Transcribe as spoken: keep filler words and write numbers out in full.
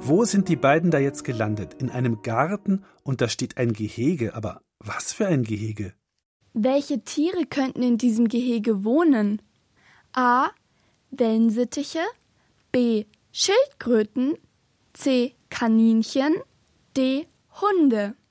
Wo sind die beiden da jetzt gelandet? In einem Garten und da steht ein Gehege. Aber was für ein Gehege? Welche Tiere könnten in diesem Gehege wohnen? A. Wellensittiche, B. Schildkröten, C. Kaninchen, D. Hunde.